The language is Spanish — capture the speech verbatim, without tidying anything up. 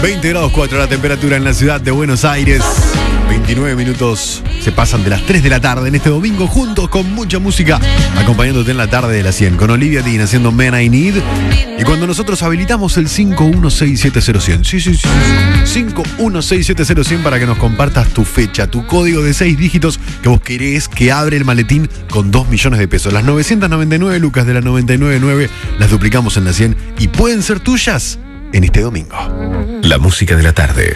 veinte grados cuatro la temperatura en la ciudad de Buenos Aires. veintinueve minutos se pasan de las tres de la tarde en este domingo, juntos con mucha música, acompañándote en la tarde de las cien, con Olivia Dean haciendo Man I Need. Y cuando nosotros habilitamos el cinco uno seis siete cero cien, sí, sí, sí, cinco uno seis siete cero cien para que nos compartas tu fecha, tu código de seis dígitos que vos querés que abre el maletín con dos millones de pesos. Las novecientas noventa y nueve lucas de la noventa y nueve nueve las duplicamos en la cien y pueden ser tuyas en este domingo. La música de la tarde.